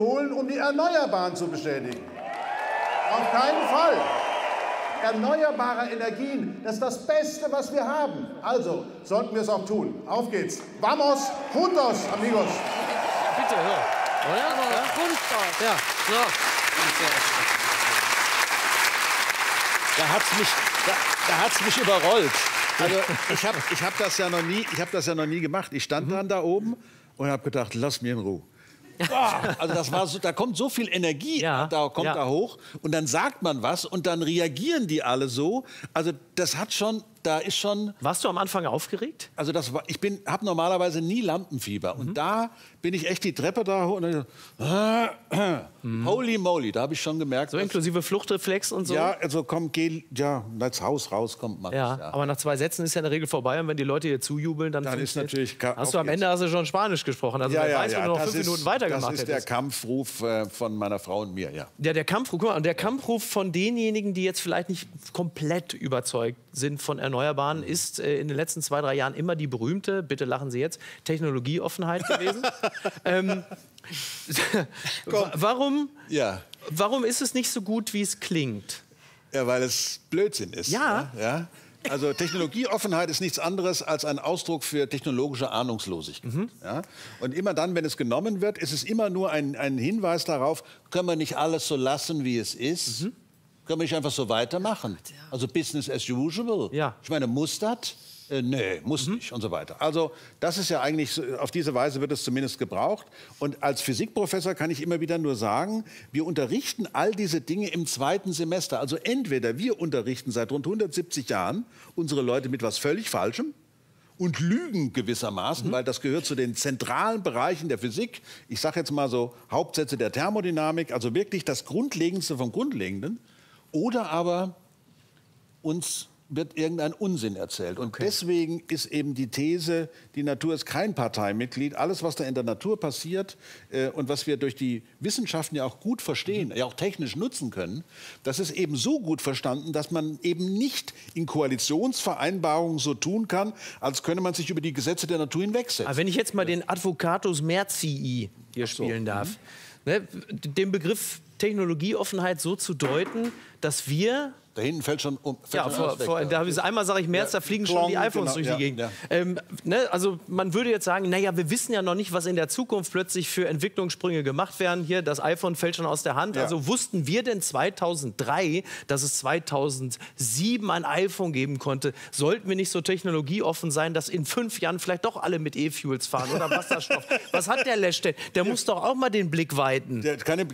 holen, um die Erneuerbaren zu bestätigen. Auf keinen Fall. Erneuerbare Energien, das ist das Beste, was wir haben. Also sollten wir es auch tun. Auf geht's. Vamos, juntos, amigos. Bitte, ja. Oder? Ja. Juntos. Ja, so. Da hat's mich überrollt. Also ich hab das ja noch nie gemacht. Ich stand dann da oben und habe gedacht, lass mir in Ruhe. Also das war so, da kommt so viel Energie, da hoch und dann sagt man was und dann reagieren die alle so. Also das hat schon, da ist schon. Warst du am Anfang aufgeregt? Also habe normalerweise nie Lampenfieber und da bin ich echt die Treppe da hoch und dann, holy moly, da habe ich schon gemerkt. So inklusive Fluchtreflex und so? Ja, also komm, geh, ja, als Haus raus kommt man. Ja, aber nach 2 Sätzen ist ja in der Regel vorbei und wenn die Leute hier zujubeln, dann ist natürlich. Hast du am Ende schon Spanisch gesprochen? Also wer weiß, wenn du noch 5 Minuten weitergemacht hättest. Das ist der Kampfruf von meiner Frau und mir, ja. Ja, der Kampfruf, guck mal, und der Kampfruf von denjenigen, die jetzt vielleicht nicht komplett überzeugt sind von Erneuerbaren, ist in den letzten 2, 3 Jahren immer die berühmte, bitte lachen Sie jetzt, Technologieoffenheit gewesen. Warum ist es nicht so gut, wie es klingt? Ja, weil es Blödsinn ist. Ja. Also Technologieoffenheit ist nichts anderes als ein Ausdruck für technologische Ahnungslosigkeit. Ja? Und immer dann, wenn es genommen wird, ist es immer nur ein Hinweis darauf, können wir nicht alles so lassen, wie es ist? Können wir nicht einfach so weitermachen? Also Business as usual. Ja. Ich meine, muss das? Nee, muss nicht und so weiter. Also das ist ja eigentlich, auf diese Weise wird es zumindest gebraucht. Und als Physikprofessor kann ich immer wieder nur sagen, wir unterrichten all diese Dinge im 2. Semester. Also entweder wir unterrichten seit rund 170 Jahren unsere Leute mit was völlig Falschem und lügen gewissermaßen, weil das gehört zu den zentralen Bereichen der Physik. Ich sage jetzt mal so Hauptsätze der Thermodynamik, also wirklich das Grundlegendste vom Grundlegenden. Oder aber uns wird irgendein Unsinn erzählt. Und deswegen ist eben die These, die Natur ist kein Parteimitglied. Alles, was da in der Natur passiert und was wir durch die Wissenschaften ja auch gut verstehen, ja auch technisch nutzen können, das ist eben so gut verstanden, dass man eben nicht in Koalitionsvereinbarungen so tun kann, als könne man sich über die Gesetze der Natur hinwegsetzen. Aber wenn ich jetzt mal den Advocatus Merzii hier spielen darf, ne, den Begriff Technologieoffenheit so zu deuten, dass wir... Da hinten fällt schon einmal sage ich März, da fliegen schon die iPhones durch die Gegend. Ja. Also man würde jetzt sagen, naja, wir wissen ja noch nicht, was in der Zukunft plötzlich für Entwicklungssprünge gemacht werden. Hier, das iPhone fällt schon aus der Hand. Ja. Also wussten wir denn 2003, dass es 2007 ein iPhone geben konnte? Sollten wir nicht so technologieoffen sein, dass in 5 Jahren vielleicht doch alle mit E-Fuels fahren oder Wasserstoff? Was hat der Leschstedt? Der muss doch auch mal den Blick weiten.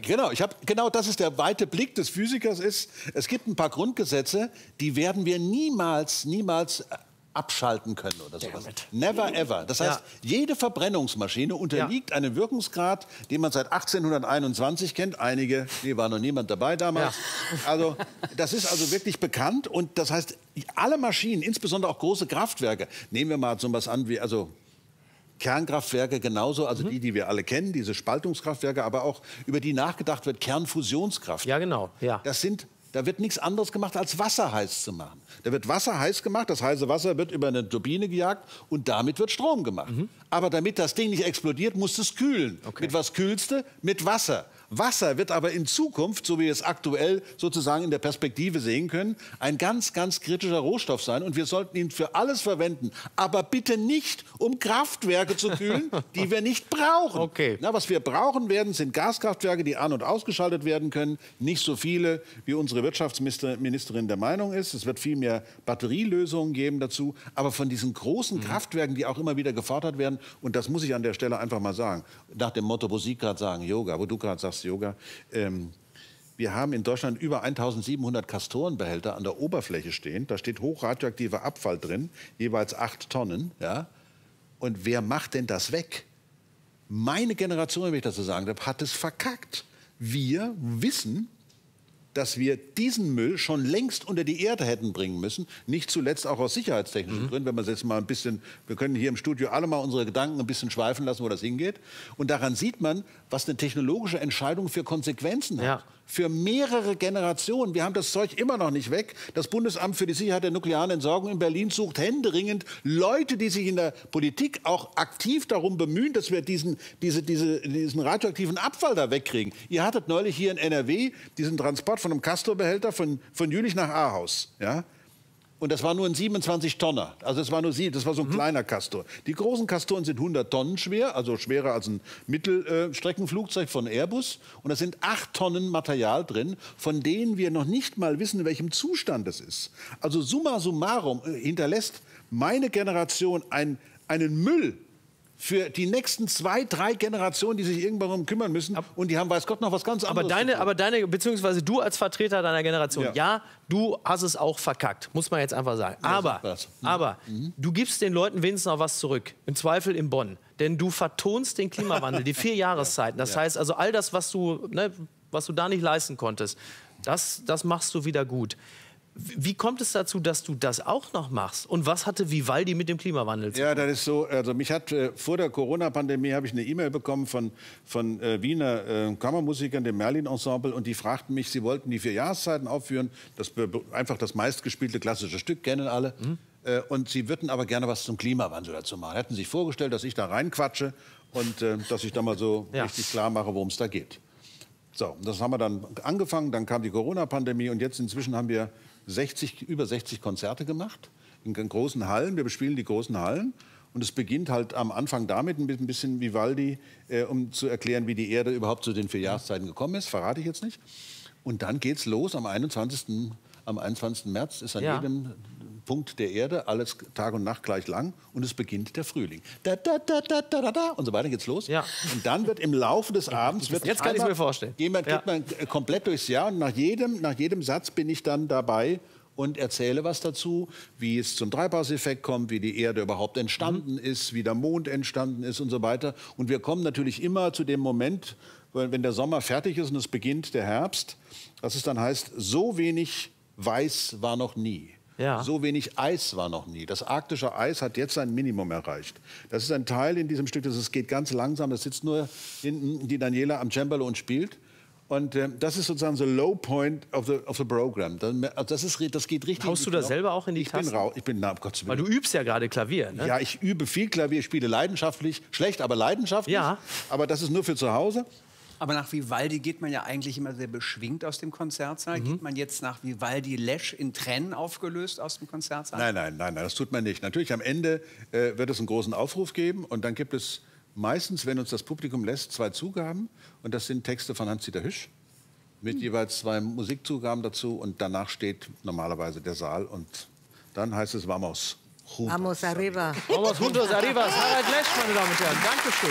Genau das ist der weite Blick des Physikers. Es gibt ein paar Grundgesetze, die werden wir niemals abschalten können oder sowas. Never ever. Das heißt, jede Verbrennungsmaschine unterliegt einem Wirkungsgrad, den man seit 1821 kennt. Einige, war noch niemand dabei damals. Ja. Also das ist also wirklich bekannt. Und das heißt, alle Maschinen, insbesondere auch große Kraftwerke, nehmen wir mal so was an wie Kernkraftwerke genauso, also die wir alle kennen, diese Spaltungskraftwerke, aber auch über die nachgedacht wird, Kernfusionskraftwerke. Ja, genau. Ja. Da wird nichts anderes gemacht, als Wasser heiß zu machen. Da wird Wasser heiß gemacht, das heiße Wasser wird über eine Turbine gejagt und damit wird Strom gemacht. Aber damit das Ding nicht explodiert, muss es kühlen. Mit was kühlst du? Mit Wasser. Wasser wird aber in Zukunft, so wie wir es aktuell sozusagen in der Perspektive sehen können, ein ganz, ganz kritischer Rohstoff sein. Und wir sollten ihn für alles verwenden. Aber bitte nicht, um Kraftwerke zu kühlen, die wir nicht brauchen. Was wir brauchen werden, sind Gaskraftwerke, die an- und ausgeschaltet werden können. Nicht so viele, wie unsere Wirtschaftsministerin der Meinung ist. Es wird viel mehr Batterielösungen geben dazu. Aber von diesen großen Kraftwerken, die auch immer wieder gefordert werden, und das muss ich an der Stelle einfach mal sagen, nach dem Motto, wo Sie gerade sagen, Yoga, wo du gerade sagst, Yoga. Wir haben in Deutschland über 1700 Castorenbehälter an der Oberfläche stehen. Da steht hochradioaktiver Abfall drin, jeweils 8 Tonnen. Ja? Und wer macht denn das weg? Meine Generation, wenn ich das so sagen darf, hat es verkackt. Wir wissen, dass wir diesen Müll schon längst unter die Erde hätten bringen müssen. Nicht zuletzt auch aus sicherheitstechnischen Gründen, wenn man jetzt mal ein bisschen, wir können hier im Studio alle mal unsere Gedanken ein bisschen schweifen lassen, wo das hingeht. Und daran sieht man, was eine technologische Entscheidung für Konsequenzen hat. Ja. Für mehrere Generationen. Wir haben das Zeug immer noch nicht weg. Das Bundesamt für die Sicherheit der nuklearen Entsorgung in Berlin sucht händeringend Leute, die sich in der Politik auch aktiv darum bemühen, dass wir diesen radioaktiven Abfall da wegkriegen. Ihr hattet neulich hier in NRW diesen Transport von einem Castor-Behälter von Jülich nach Ahaus. Ja? Und das war nur ein 27-Tonner. Also das war so ein kleiner Castor. Die großen Castoren sind 100 Tonnen schwer, also schwerer als ein Mittelstreckenflugzeug von Airbus. Und da sind 8 Tonnen Material drin, von denen wir noch nicht mal wissen, in welchem Zustand es ist. Also summa summarum hinterlässt meine Generation einen Müll für die nächsten 2, 3 Generationen, die sich irgendwann darum kümmern müssen. Und die haben, weiß Gott, noch was ganz anderes. Beziehungsweise du als Vertreter deiner Generation, ja, du hast es auch verkackt, muss man jetzt einfach sagen. Aber du gibst den Leuten wenigstens noch was zurück. Im Zweifel in Bonn. Denn du vertonst den Klimawandel, die 4 Jahreszeiten. Das heißt also, all das, was du da nicht leisten konntest, das machst du wieder gut. Wie kommt es dazu, dass du das auch noch machst? Und was hatte Vivaldi mit dem Klimawandel zu tun? Ja, das ist so. Also mich hat vor der Corona-Pandemie habe ich eine E-Mail bekommen von Wiener Kammermusikern, dem Merlin-Ensemble, und die fragten mich, sie wollten die 4 Jahreszeiten aufführen, einfach das meistgespielte klassische Stück, kennen alle. Und sie würden aber gerne was zum Klimawandel dazu machen. Hätten sich vorgestellt, dass ich da reinquatsche und dass ich da mal so richtig klar mache, worum es da geht. So, das haben wir dann angefangen. Dann kam die Corona-Pandemie und jetzt inzwischen haben wir über 60 Konzerte gemacht in großen Hallen. Wir bespielen die großen Hallen. Und es beginnt halt am Anfang damit ein bisschen Vivaldi, um zu erklären, wie die Erde überhaupt zu den 4 Jahreszeiten gekommen ist. Verrate ich jetzt nicht. Und dann geht's los am 21. März ist an jedem Punkt der Erde alles Tag und Nacht gleich lang und es beginnt der Frühling. Und so weiter geht's los. Ja. Und dann wird im Laufe des Abends jetzt kann ich mir vorstellen. Geht man komplett durchs Jahr und nach jedem Satz bin ich dann dabei und erzähle was dazu, wie es zum Treibhauseffekt kommt, wie die Erde überhaupt entstanden ist, wie der Mond entstanden ist und so weiter. Und wir kommen natürlich immer zu dem Moment, wenn der Sommer fertig ist und es beginnt der Herbst, dass es dann heißt, so wenig Weiß war noch nie. Ja. So wenig Eis war noch nie. Das arktische Eis hat jetzt sein Minimum erreicht. Das ist ein Teil in diesem Stück, es geht ganz langsam. Da sitzt nur hinten die Daniela am Cembalo und spielt. Und das ist sozusagen the low point of the program. Das geht richtig. Haust du da selber auch in die Tasten? Ich bin um Gottes Willen. Weil du übst ja gerade Klavier, ne? Ja, ich übe viel Klavier, ich spiele leidenschaftlich. Schlecht, aber leidenschaftlich. Ja. Aber das ist nur für zu Hause. Aber nach Vivaldi geht man ja eigentlich immer sehr beschwingt aus dem Konzertsaal. Geht man jetzt nach Vivaldi Lesch in Tränen aufgelöst aus dem Konzertsaal? Nein, das tut man nicht. Natürlich, am Ende wird es einen großen Aufruf geben. Und dann gibt es meistens, wenn uns das Publikum lässt, 2 Zugaben. Und das sind Texte von Hans-Dieter Hüsch mit jeweils 2 Musikzugaben dazu. Und danach steht normalerweise der Saal. Und dann heißt es Vamos. Vamos arriba. Vamos juntos arriba. Harald Lesch, meine Damen und Herren. Dankeschön.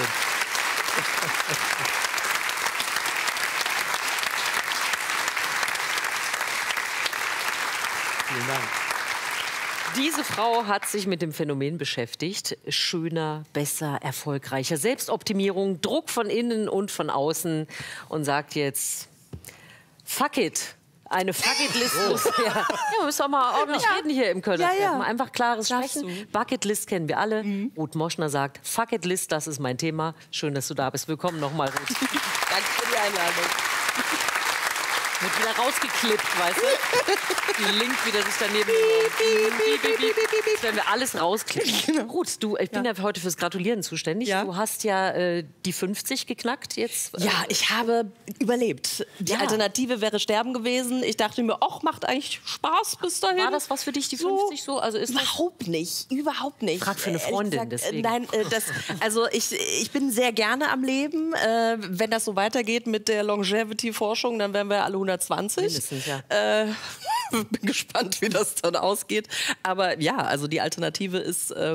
Vielen Dank. Diese Frau hat sich mit dem Phänomen beschäftigt. Schöner, besser, erfolgreicher. Selbstoptimierung, Druck von innen und von außen. Und sagt jetzt, fuck it. Eine Fuck-it-List muss ja, wir müssen auch mal ordentlich reden hier im Kölner. Ja. Einfach klares Sprechen. Bucket-List kennen wir alle. Ruth Moschner sagt, Fuck-it-List, das ist mein Thema. Schön, dass du da bist. Willkommen nochmal, Ruth. Danke für die Einladung. Wird wieder rausgeklippt, weißt du? Die Link wieder sich daneben. Das werden wir alles rausklippen. Ruth, ich bin ja heute fürs Gratulieren zuständig. Ja. Du hast ja die 50 geknackt jetzt. Ja, ich habe überlebt. Die Alternative wäre Sterben gewesen. Ich dachte mir, ach, macht eigentlich Spaß bis dahin. War das was für dich, die 50 so? Also ist überhaupt nicht, überhaupt nicht. Frag für eine Freundin, deswegen. Nein, also ich bin sehr gerne am Leben. Wenn das so weitergeht mit der Longevity-Forschung, dann wären wir alle 120. Mindestens, ja. Bin gespannt, wie das dann ausgeht. Aber ja, also die Alternative ist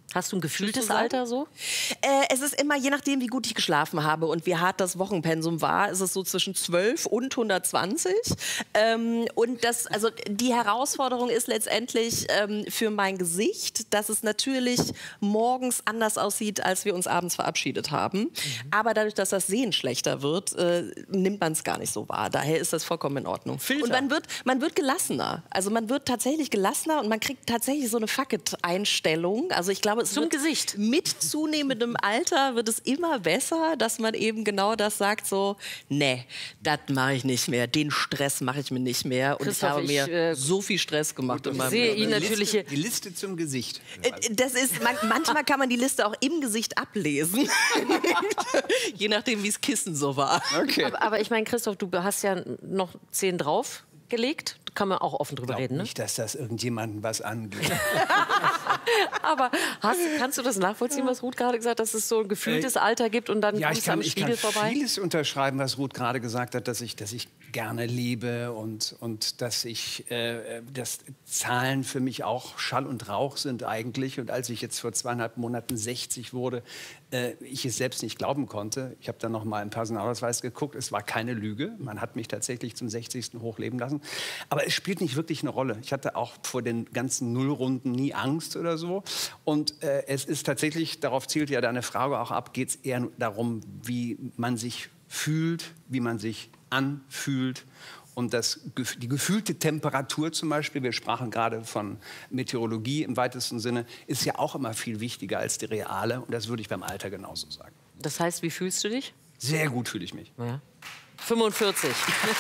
Hast du ein gefühltes Alter so? Es ist immer, je nachdem, wie gut ich geschlafen habe und wie hart das Wochenpensum war, ist es so zwischen 12 und 120. Und also die Herausforderung ist letztendlich für mein Gesicht, dass es natürlich morgens anders aussieht, als wir uns abends verabschiedet haben. Aber dadurch, dass das Sehen schlechter wird, nimmt man es gar nicht so wahr. Daher ist das vollkommen in Ordnung. Und man wird gelassener. Also man wird tatsächlich gelassener und man kriegt tatsächlich so eine Fuck-it-Einstellung. Also ich glaube, zum Gesicht. Mit zunehmendem Alter wird es immer besser, dass man eben genau das sagt, so, nee, das mache ich nicht mehr, den Stress mache ich mir nicht mehr. Und ich habe mir so viel Stress gemacht in meinem Leben. Ihn natürlich die Liste zum Gesicht. Das ist, manchmal kann man die Liste auch im Gesicht ablesen. Je nachdem, wie das Kissen so war. Okay. Aber ich meine, Christoph, du hast ja noch 10 draufgelegt. Kann man auch offen drüber reden, ne? Nicht, dass das irgendjemandem was angeht. Aber kannst du das nachvollziehen, was Ruth gerade gesagt hat, dass es so ein gefühltes Alter gibt und dann kommst du am Spiegel vorbei? Ich kann vieles unterschreiben, was Ruth gerade gesagt hat, dass ich gerne lebe und dass dass Zahlen für mich auch Schall und Rauch sind eigentlich. Und als ich jetzt vor 2,5 Monaten 60 wurde, ich es selbst nicht glauben konnte. Ich habe dann noch mal im Personalausweis geguckt. Es war keine Lüge. Man hat mich tatsächlich zum 60. hochleben lassen. Aber es spielt nicht wirklich eine Rolle. Ich hatte auch vor den ganzen Nullrunden nie Angst oder so. Und es ist tatsächlich, darauf zielt ja deine Frage auch ab, geht es eher darum, wie man sich fühlt, wie man sich anfühlt. Und die gefühlte Temperatur zum Beispiel, wir sprachen gerade von Meteorologie im weitesten Sinne, ist ja auch immer viel wichtiger als die reale. Und das würde ich beim Alter genauso sagen. Das heißt, wie fühlst du dich? Sehr gut fühle ich mich. Ja. 45.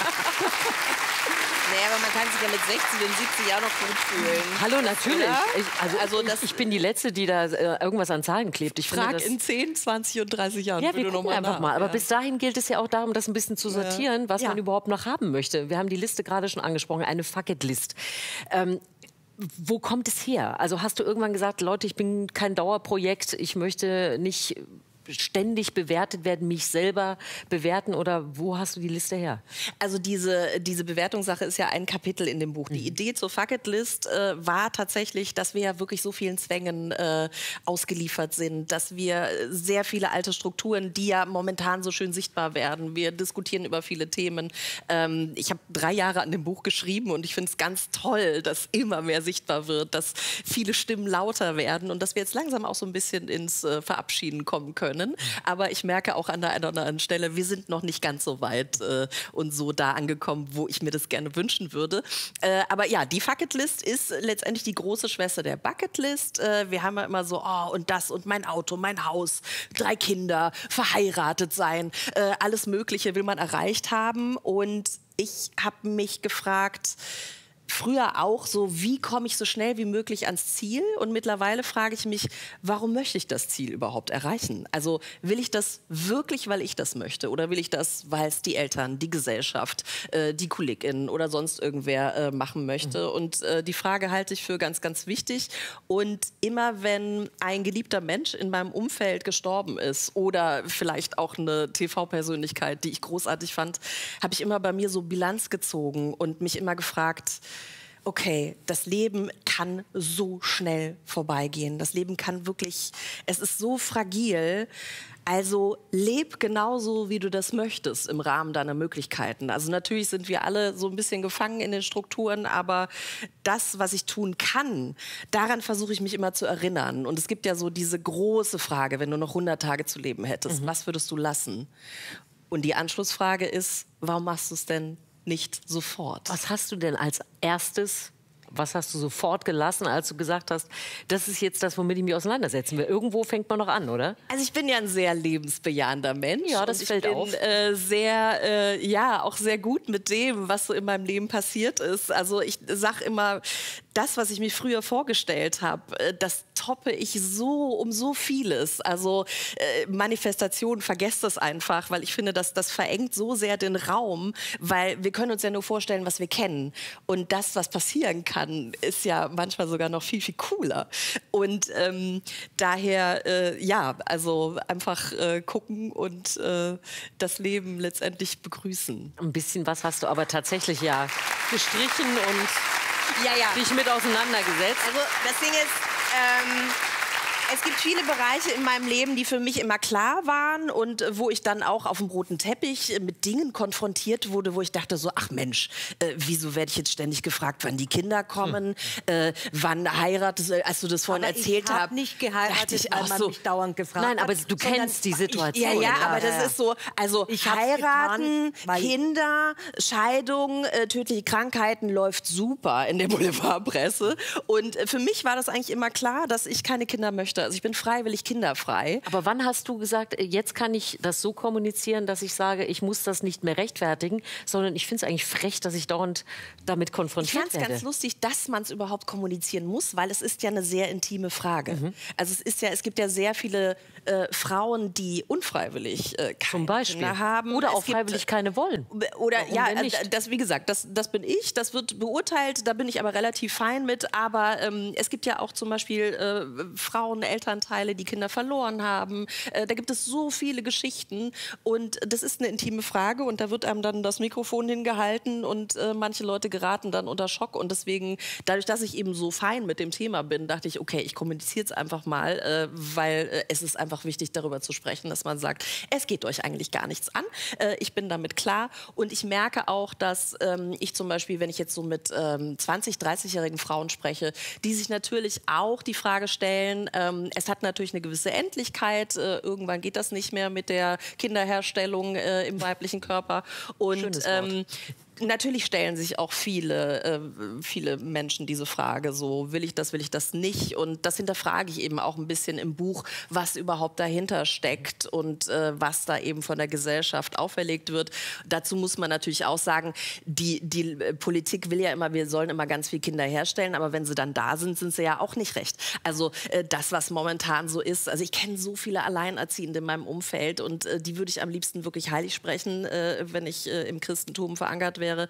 Naja, aber man kann sich ja mit 60 und 70 auch noch gut fühlen. Hallo, natürlich. Ich bin die Letzte, die da irgendwas an Zahlen klebt. Ich frag in 10, 20 und 30 Jahren. Ja, wir gucken einfach mal. Aber bis dahin gilt es ja auch darum, das ein bisschen zu sortieren, was man überhaupt noch haben möchte. Wir haben die Liste gerade schon angesprochen, eine Fuck-it-List. Wo kommt es her? Also hast du irgendwann gesagt, Leute, ich bin kein Dauerprojekt, ich möchte nicht ständig bewertet werden, mich selber bewerten, oder wo hast du die Liste her? Also diese Bewertungssache ist ja ein Kapitel in dem Buch. Die Idee zur Fuck-it-List war tatsächlich, dass wir ja wirklich so vielen Zwängen ausgeliefert sind, dass wir sehr viele alte Strukturen, die ja momentan so schön sichtbar werden, wir diskutieren über viele Themen. Ich habe 3 Jahre an dem Buch geschrieben und ich finde es ganz toll, dass immer mehr sichtbar wird, dass viele Stimmen lauter werden und dass wir jetzt langsam auch so ein bisschen ins Verabschieden kommen können. Aber ich merke auch an der einen oder anderen Stelle, wir sind noch nicht ganz so weit und so da angekommen, wo ich mir das gerne wünschen würde. Aber ja, die Fuck-it-List ist letztendlich die große Schwester der Bucket-List. Wir haben ja immer so, oh, und das und mein Auto, mein Haus, 3 Kinder, verheiratet sein, alles Mögliche will man erreicht haben. Und ich habe mich gefragt, früher auch so, wie komme ich so schnell wie möglich ans Ziel? Und mittlerweile frage ich mich, warum möchte ich das Ziel überhaupt erreichen? Also will ich das wirklich, weil ich das möchte? Oder will ich das, weil es die Eltern, die Gesellschaft, die KollegInnen oder sonst irgendwer machen möchte? Und die Frage halte ich für ganz, ganz wichtig. Und immer wenn ein geliebter Mensch in meinem Umfeld gestorben ist oder vielleicht auch eine TV-Persönlichkeit, die ich großartig fand, habe ich immer bei mir so Bilanz gezogen und mich immer gefragt, okay, das Leben kann so schnell vorbeigehen. Das Leben kann wirklich, es ist so fragil. Also leb genauso, wie du das möchtest im Rahmen deiner Möglichkeiten. Also natürlich sind wir alle so ein bisschen gefangen in den Strukturen, aber das, was ich tun kann, daran versuche ich mich immer zu erinnern. Und es gibt ja so diese große Frage, wenn du noch 100 Tage zu leben hättest, was würdest du lassen? Und die Anschlussfrage ist, warum machst du es denn nicht sofort? Was hast du denn als erstes, was hast du sofort gelassen, als du gesagt hast, das ist jetzt das, womit ich mich auseinandersetzen will? Irgendwo fängt man noch an, oder? Also ich bin ja ein sehr lebensbejahender Mensch. Ja, das fällt auf. Auch sehr gut mit dem, was so in meinem Leben passiert ist. Also ich sag immer, das, was ich mir früher vorgestellt habe, das toppe ich so um so vieles. Also Manifestation, vergesst das einfach, weil ich finde, das verengt so sehr den Raum, weil wir können uns ja nur vorstellen, was wir kennen. Und das, was passieren kann, ist ja manchmal sogar noch viel, viel cooler. Und daher, also einfach gucken und das Leben letztendlich begrüßen. Ein bisschen was hast du aber tatsächlich ja gestrichen und dich mit auseinandergesetzt. Also das Ding ist, Es gibt viele Bereiche in meinem Leben, die für mich immer klar waren und wo ich dann auch auf dem roten Teppich mit Dingen konfrontiert wurde, wo ich dachte so, ach Mensch, wieso werde ich jetzt ständig gefragt, wann die Kinder kommen, wann heiratest du, als du das vorhin erzählt hast. Ich habe nicht geheiratet, weil man mich dauernd gefragt hat. Nein, aber du kennst die Situation. Ja, aber das ist so, also heiraten, Kinder, Scheidung, tödliche Krankheiten läuft super in der Boulevardpresse. Und für mich war das eigentlich immer klar, dass ich keine Kinder möchte. Also ich bin freiwillig kinderfrei. Aber wann hast du gesagt, jetzt kann ich das so kommunizieren, dass ich sage, ich muss das nicht mehr rechtfertigen, sondern ich finde es eigentlich frech, dass ich dauernd damit konfrontiert werde? Ich fand es ganz lustig, dass man es überhaupt kommunizieren muss, weil es ist ja eine sehr intime Frage. Also es gibt ja sehr viele Frauen, die unfreiwillig keine Kinder haben. Oder auch freiwillig keine wollen. Oder wie gesagt, das bin ich, das wird beurteilt, da bin ich aber relativ fein mit. Aber es gibt ja auch zum Beispiel Frauen, Elternteile, die Kinder verloren haben. Da gibt es so viele Geschichten und das ist eine intime Frage und da wird einem dann das Mikrofon hingehalten und manche Leute geraten dann unter Schock und deswegen, dadurch, dass ich eben so fein mit dem Thema bin, dachte ich, okay, ich kommuniziere es einfach mal, weil es ist einfach wichtig, darüber zu sprechen, dass man sagt, es geht euch eigentlich gar nichts an. Ich bin damit klar und ich merke auch, dass ich zum Beispiel, wenn ich jetzt so mit 20-, 30-jährigen Frauen spreche, die sich natürlich auch die Frage stellen, es hat natürlich eine gewisse Endlichkeit, irgendwann geht das nicht mehr mit der Kinderherstellung im weiblichen Körper und natürlich stellen sich auch viele Menschen diese Frage, so will ich das nicht und das hinterfrage ich eben auch ein bisschen im Buch, was überhaupt dahinter steckt und was da eben von der Gesellschaft auferlegt wird. Dazu muss man natürlich auch sagen, die Politik will ja immer, wir sollen immer ganz viele Kinder herstellen, aber wenn sie dann da sind, sind sie ja auch nicht recht. Also das, was momentan so ist, also ich kenne so viele Alleinerziehende in meinem Umfeld und die würde ich am liebsten wirklich heilig sprechen, wenn ich im Christentum verankert wäre.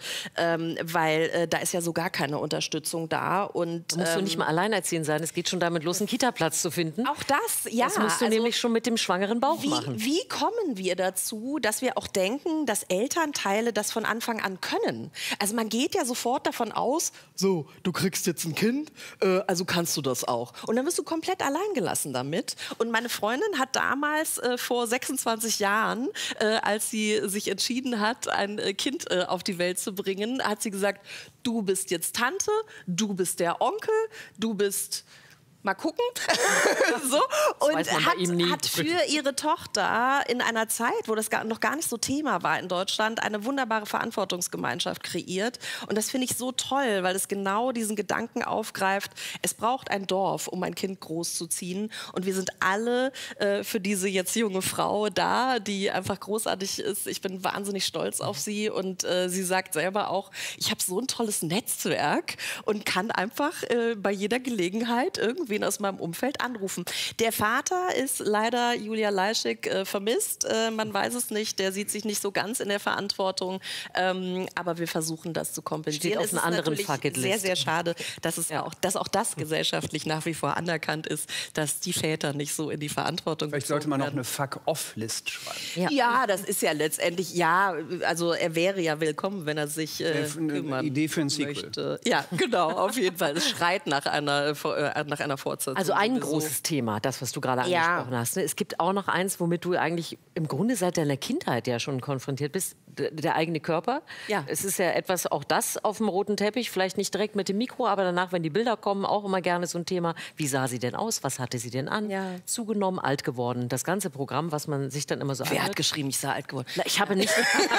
Weil da ist ja so gar keine Unterstützung da. Und, musst du nicht mal alleinerziehend sein, es geht schon damit los, einen Kita-Platz zu finden. Auch das, ja. Das musst du nämlich schon mit dem schwangeren Bauch machen. Wie kommen wir dazu, dass wir auch denken, dass Elternteile das von Anfang an können? Also man geht ja sofort davon aus, so, du kriegst jetzt ein Kind, also kannst du das auch. Und dann wirst du komplett alleingelassen damit. Und meine Freundin hat damals vor 26 Jahren, als sie sich entschieden hat, ein Kind auf die Welt zu bringen, hat sie gesagt, du bist jetzt Tante, du bist der Onkel, du bist... Mal gucken. So. Und hat für ihre Tochter in einer Zeit, wo das noch gar nicht so Thema war in Deutschland, eine wunderbare Verantwortungsgemeinschaft kreiert. Und das finde ich so toll, weil es genau diesen Gedanken aufgreift, es braucht ein Dorf, um ein Kind großzuziehen. Und wir sind alle für diese jetzt junge Frau da, die einfach großartig ist. Ich bin wahnsinnig stolz auf sie. Und sie sagt selber auch, ich habe so ein tolles Netzwerk und kann einfach bei jeder Gelegenheit irgendwie aus meinem Umfeld anrufen. Der Vater ist leider, Julia Leischig, vermisst. Man weiß es nicht. Der sieht sich nicht so ganz in der Verantwortung. Aber wir versuchen, das zu kompensieren. Steht auf einer anderen Fucketlist. Sehr, sehr schade, dass auch das gesellschaftlich nach wie vor anerkannt ist, dass die Väter nicht so in die Verantwortung Vielleicht sollte man noch eine Fuck-Off-List schreiben. Ja, das ist ja letztendlich, also er wäre ja willkommen, wenn er sich kümmern Idee für ein Sequel. Möchte. Ja, genau, auf jeden Fall. Es schreit nach einer Fortsetzung. Also ein großes Thema, das, was du gerade angesprochen hast. Es gibt auch noch eins, womit du eigentlich im Grunde seit deiner Kindheit ja schon konfrontiert bist, der eigene Körper. Ja. Es ist ja etwas, auch das auf dem roten Teppich, vielleicht nicht direkt mit dem Mikro, aber danach, wenn die Bilder kommen, auch immer gerne so ein Thema. Wie sah sie denn aus? Was hatte sie denn an? Ja. Zugenommen, alt geworden. Das ganze Programm, was man sich dann immer so Wer hat geschrieben, ich sei alt geworden? Na, ich habe nicht...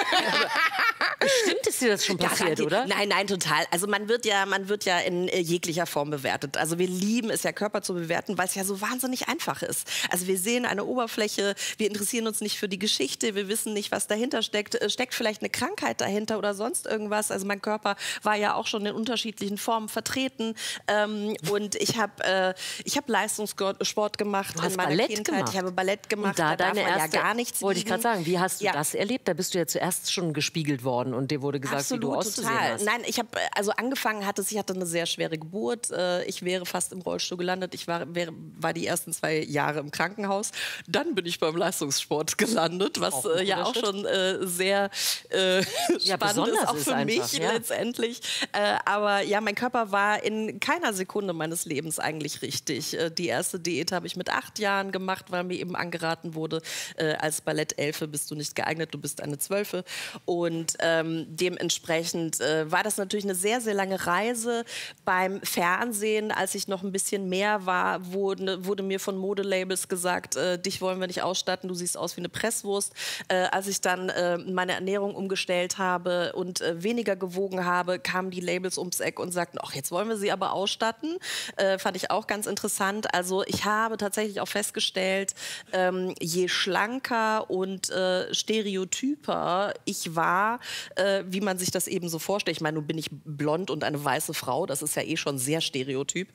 Bestimmt ist dir das schon passiert, oder? Nein, total. Also man wird ja in jeglicher Form bewertet. Also wir lieben es ja, Körper zu bewerten, weil es ja so wahnsinnig einfach ist. Also wir sehen eine Oberfläche, wir interessieren uns nicht für die Geschichte, wir wissen nicht, was dahinter steckt. Steckt vielleicht eine Krankheit dahinter oder sonst irgendwas? Also mein Körper war ja auch schon in unterschiedlichen Formen vertreten. Und ich habe Leistungssport gemacht in meiner Kindheit. Ich habe Ballett gemacht. Und da darf deine man erste, ja gar nichts wollte ich gerade sagen, wie hast du Ja. das erlebt? Da bist du ja zuerst schon gespiegelt worden und und dir wurde gesagt, Absolut, wie du auszusehen total. hast. Nein, ich hatte eine sehr schwere Geburt. Ich wäre fast im Rollstuhl gelandet. Ich war die ersten 2 Jahre im Krankenhaus. Dann bin ich beim Leistungssport gelandet, was ja auch schon sehr spannend ist, auch für mich letztendlich. Aber ja, mein Körper war in keiner Sekunde meines Lebens eigentlich richtig. Die erste Diät habe ich mit 8 Jahren gemacht, weil mir eben angeraten wurde, als Ballettelfe bist du nicht geeignet, du bist eine 12. Und dementsprechend war das natürlich eine sehr, sehr lange Reise. Beim Fernsehen, als ich noch ein bisschen mehr war, wurde mir von Modelabels gesagt, dich wollen wir nicht ausstatten, du siehst aus wie eine Presswurst. Als ich dann meine Ernährung umgestellt habe und weniger gewogen habe, kamen die Labels ums Eck und sagten, ach, jetzt wollen wir sie aber ausstatten. Fand ich auch ganz interessant. Also ich habe tatsächlich auch festgestellt, je schlanker und stereotyper ich war, wie man sich das eben so vorstellt. Ich meine, nun bin ich blond und eine weiße Frau, das ist ja eh schon sehr stereotyp.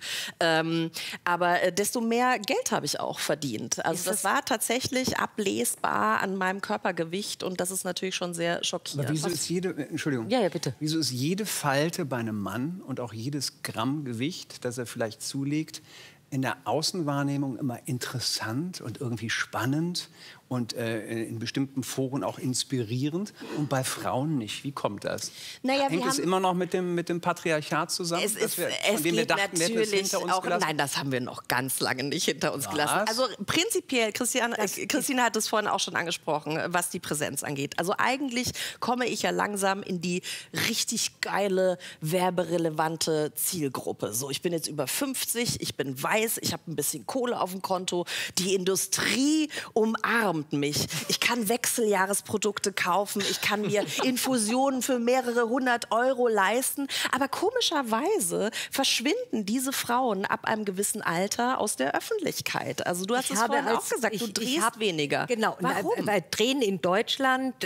Aber desto mehr Geld habe ich auch verdient. Also das war tatsächlich ablesbar an meinem Körpergewicht und das ist natürlich schon sehr schockierend. Aber wieso ist Entschuldigung. Ja, bitte. Wieso ist jede Falte bei einem Mann und auch jedes Gramm Gewicht, das er vielleicht zulegt, in der Außenwahrnehmung immer interessant und irgendwie spannend und in bestimmten Foren auch inspirierend und bei Frauen nicht? Wie kommt das? Naja, hängt es immer noch mit dem Patriarchat zusammen? Es geht natürlich auch, nein, das haben wir noch ganz lange nicht hinter uns gelassen. Also prinzipiell, Christine hat es vorhin auch schon angesprochen, was die Präsenz angeht. Also eigentlich komme ich ja langsam in die richtig geile, werberelevante Zielgruppe. So, ich bin jetzt über 50, ich bin weiß, ich habe ein bisschen Kohle auf dem Konto, die Industrie umarmt mich. Ich kann Wechseljahresprodukte kaufen, ich kann mir Infusionen für mehrere 100 € leisten. Aber komischerweise verschwinden diese Frauen ab einem gewissen Alter aus der Öffentlichkeit. Also du hast es vorhin auch gesagt, du drehst weniger. Genau, warum? Weil Drehen in Deutschland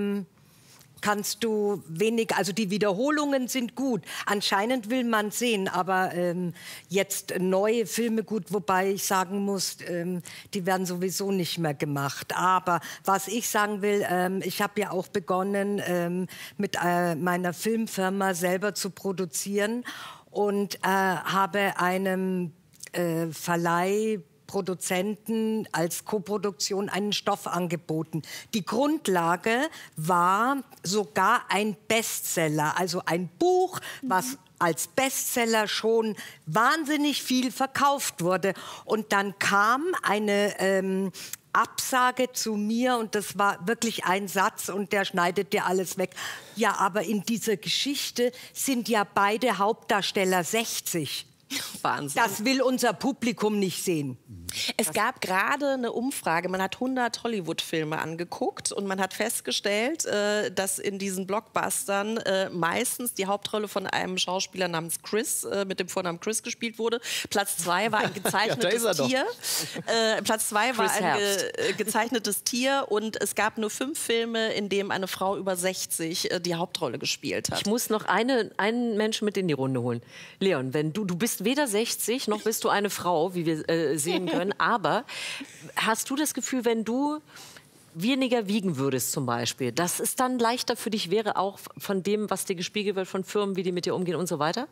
kannst du wenig, also die Wiederholungen sind gut. Anscheinend will man sehen, aber jetzt neue Filme gut, wobei ich sagen muss, die werden sowieso nicht mehr gemacht. Aber was ich sagen will, ich habe ja auch begonnen, mit meiner Filmfirma selber zu produzieren und habe einem Produzenten als Koproduktion einen Stoff angeboten. Die Grundlage war sogar ein Bestseller, also ein Buch, was als Bestseller schon wahnsinnig viel verkauft wurde. Und dann kam eine Absage zu mir und das war wirklich ein Satz und der schneidet dir alles weg. Ja, aber in dieser Geschichte sind ja beide Hauptdarsteller 60. Wahnsinn. Das will unser Publikum nicht sehen. Es gab gerade eine Umfrage, man hat 100 Hollywood-Filme angeguckt und man hat festgestellt, dass in diesen Blockbustern meistens die Hauptrolle von einem Schauspieler namens Chris, mit dem Vornamen Chris gespielt wurde. Platz 2 war ein gezeichnetes Tier. Platz 2 war ein gezeichnetes Tier und es gab nur 5 Filme, in denen eine Frau über 60 die Hauptrolle gespielt hat. Ich muss noch einen Menschen mit in die Runde holen. Leon, wenn du bist weder 60, noch bist du eine Frau, wie wir sehen können. Aber hast du das Gefühl, wenn du weniger wiegen würdest zum Beispiel, dass es dann leichter für dich wäre, auch von dem, was dir gespiegelt wird von Firmen, wie die mit dir umgehen und so weiter?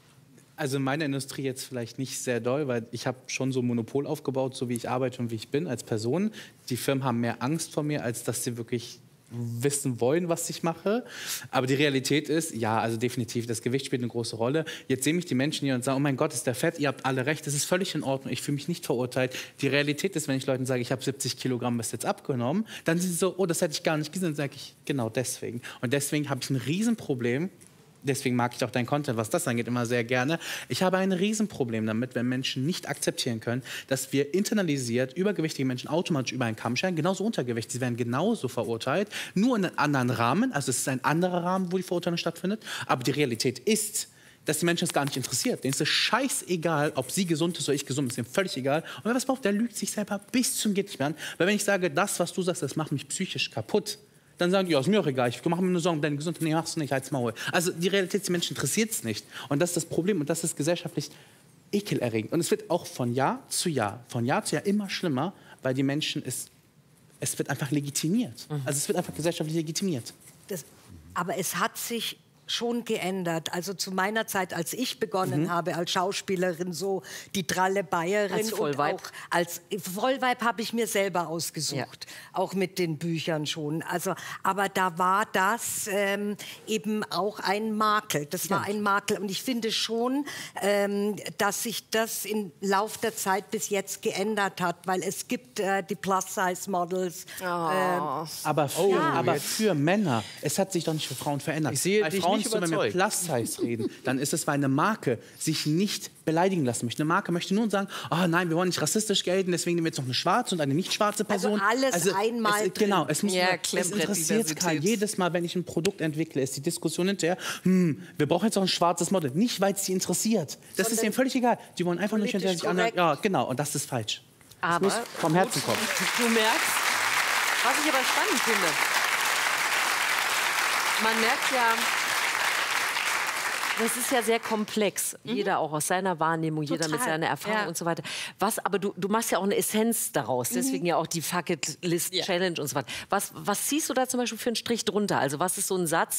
Also in meiner Industrie jetzt vielleicht nicht sehr doll, weil ich habe schon so ein Monopol aufgebaut, so wie ich arbeite und wie ich bin als Person. Die Firmen haben mehr Angst vor mir, als dass sie wirklich wissen wollen, was ich mache. Aber die Realität ist, ja, also definitiv, das Gewicht spielt eine große Rolle. Jetzt sehen mich die Menschen hier und sagen, oh mein Gott, ist der fett, ihr habt alle recht, das ist völlig in Ordnung, ich fühle mich nicht verurteilt. Die Realität ist, wenn ich Leuten sage, ich habe 70 Kilogramm bis jetzt abgenommen, dann sind sie so, oh, das hätte ich gar nicht gesehen, dann sage ich, genau deswegen. Und deswegen habe ich ein Riesenproblem. Deswegen mag ich auch dein Content, was das angeht, immer sehr gerne. Ich habe ein Riesenproblem damit, wenn Menschen nicht akzeptieren können, dass wir internalisiert übergewichtige Menschen automatisch über einen Kamm scheren, genauso Untergewicht. Sie werden genauso verurteilt, nur in einem anderen Rahmen. Also es ist ein anderer Rahmen, wo die Verurteilung stattfindet. Aber die Realität ist, dass die Menschen es gar nicht interessiert. Denen ist es scheißegal, ob sie gesund ist oder ich gesund bin. Ist dem völlig egal. Und wer was braucht, der lügt sich selber bis zum geht nicht mehr an. Weil wenn ich sage, das, was du sagst, das macht mich psychisch kaputt, dann sagen die, ja, ist mir auch egal, ich mache mir nur Sorgen, deine Gesundheit, nee, machst du nicht, halt's Maul. Also die Realität der Menschen interessiert es nicht. Und das ist das Problem und das ist gesellschaftlich ekelerregend. Und es wird auch von Jahr zu Jahr immer schlimmer, weil die Menschen, es wird einfach legitimiert. Also es wird einfach gesellschaftlich legitimiert. Aber es hat sich schon geändert. Also zu meiner Zeit, als ich begonnen habe als Schauspielerin, so die dralle Bayerin. Als Vollweib? Und auch als Vollweib habe ich mir selber ausgesucht. Auch mit den Büchern schon. Also, aber da war das eben auch ein Makel. Das war ein Makel. Und ich finde schon, dass sich das im Lauf der Zeit bis jetzt geändert hat. Weil es gibt die Plus-Size-Models. Aber für Männer, es hat sich doch nicht für Frauen verändert. Ich sehe bei dich Frauen, nicht wenn wir überzeugt. Plus-Size reden, dann ist es, weil eine Marke sich nicht beleidigen lassen möchte. Eine Marke möchte nur sagen, oh nein, wir wollen nicht rassistisch gelten, deswegen nehmen wir jetzt noch eine schwarze und eine nicht schwarze Person. Also alles einmal drin. Genau, es muss Ja, es interessiert keinen. Jedes Mal, wenn ich ein Produkt entwickle, ist die Diskussion hinterher, wir brauchen jetzt noch ein schwarzes Model. Nicht, weil es sie interessiert. Das ist ihnen völlig egal. Die wollen einfach nur hinterher sich anderen. Ja, genau, und das ist falsch. Aber muss vom Herzen kommen. Du merkst, was ich aber spannend finde. Man merkt ja, das ist ja sehr komplex. Jeder auch aus seiner Wahrnehmung, jeder mit seiner Erfahrung und so weiter. Aber du machst ja auch eine Essenz daraus. Deswegen ja auch die Fuck It List Challenge und so weiter. Was ziehst du da zum Beispiel für einen Strich drunter? Also was ist so ein Satz,